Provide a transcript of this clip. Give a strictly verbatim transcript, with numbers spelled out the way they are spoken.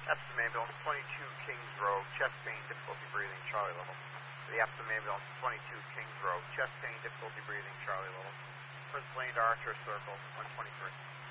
Epsom ambulance twenty-two Kings Road, chest pain, difficulty breathing, Charlie level. The Epsom ambulance twenty-two Kings Road, chest pain, difficulty breathing, Charlie level. Prince Lane to Archer Circle, one twenty-three.